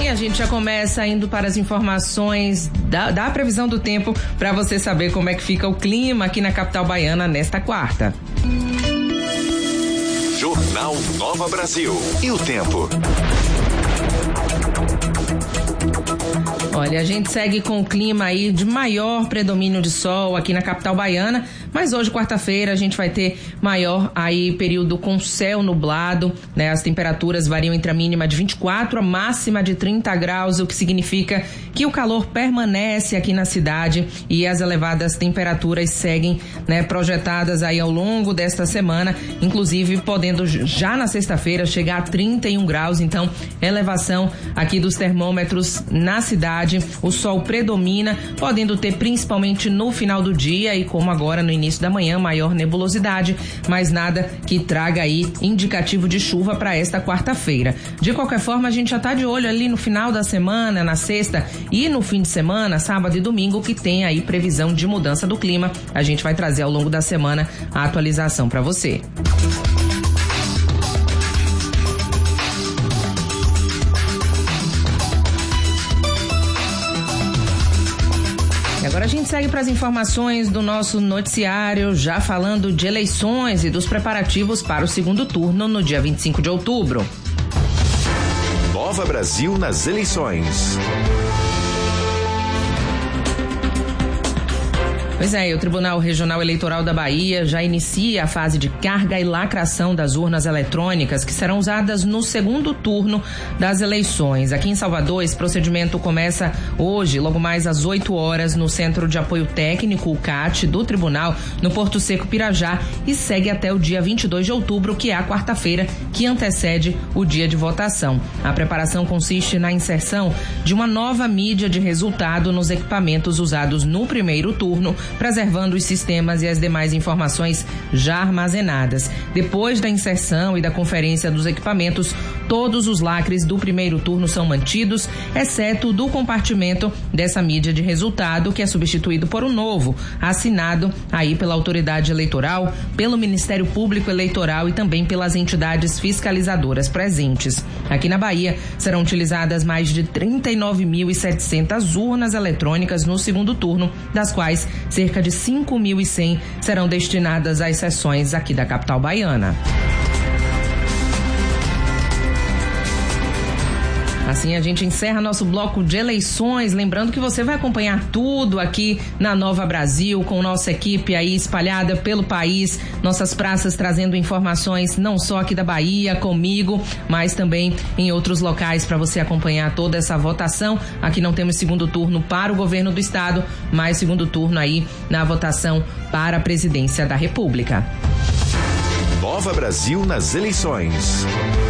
a gente já começa indo para as informações da previsão do tempo para você saber como é que fica o clima aqui na capital baiana nesta quarta. Jornal Nova Brasil. E o tempo? Olha, a gente segue com o clima aí de maior predomínio de sol aqui na capital baiana, mas hoje, quarta-feira, a gente vai ter maior aí período com céu nublado, né? As temperaturas variam entre a mínima de 24 a máxima de 30 graus, o que significa que o calor permanece aqui na cidade e as elevadas temperaturas seguem, né, projetadas aí ao longo desta semana, inclusive podendo já na sexta-feira chegar a 31 graus, então elevação aqui dos termômetros na cidade. O sol predomina, podendo ter principalmente no final do dia e como agora no início da manhã, maior nebulosidade, mas nada que traga aí indicativo de chuva para esta quarta-feira. De qualquer forma, a gente já está de olho ali no final da semana, na sexta e no fim de semana, sábado e domingo, que tem aí previsão de mudança do clima. A gente vai trazer ao longo da semana a atualização para você. Agora a gente segue para as informações do nosso noticiário, já falando de eleições e dos preparativos para o segundo turno no dia 25 de outubro. Nova Brasil nas eleições. Pois é, o Tribunal Regional Eleitoral da Bahia já inicia a fase de carga e lacração das urnas eletrônicas que serão usadas no segundo turno das eleições. Aqui em Salvador, esse procedimento começa hoje, logo mais às 8 horas, no Centro de Apoio Técnico, o CAT, do Tribunal, no Porto Seco, Pirajá, e segue até o dia 22 de outubro, que é a quarta-feira, que antecede o dia de votação. A preparação consiste na inserção de uma nova mídia de resultado nos equipamentos usados no primeiro turno, preservando os sistemas e as demais informações já armazenadas. Depois da inserção e da conferência dos equipamentos, todos os lacres do primeiro turno são mantidos, exceto do compartimento dessa mídia de resultado, que é substituído por um novo, assinado aí pela autoridade eleitoral, pelo Ministério Público Eleitoral e também pelas entidades fiscalizadoras presentes. Aqui na Bahia, serão utilizadas mais de 39.700 urnas eletrônicas no segundo turno, das quais cerca de 5.100 serão destinadas às sessões aqui da capital baiana. Assim a gente encerra nosso bloco de eleições, lembrando que você vai acompanhar tudo aqui na Nova Brasil, com nossa equipe aí espalhada pelo país, nossas praças trazendo informações não só aqui da Bahia, comigo, mas também em outros locais para você acompanhar toda essa votação. Aqui não temos segundo turno para o governo do estado, mas segundo turno aí na votação para a presidência da República. Nova Brasil nas eleições.